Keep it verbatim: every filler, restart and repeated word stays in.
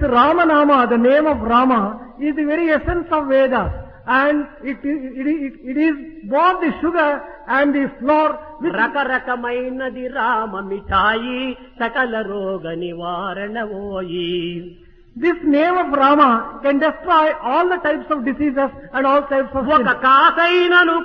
Rama Nama, the name of Rama, is the very essence of Vedas. And it, it, it, it is both the sugar and the flour. రకరకమైనది Rama మిఠాయి సకల రోగ నివారణ ఓయి. This name of Rama can destroy all the types of diseases and all types of ఒక కాసైనను